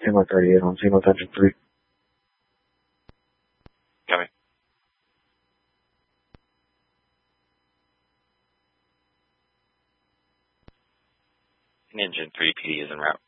Tango 38 on Single Engine 3. Copy. Engine 3 PD is en route.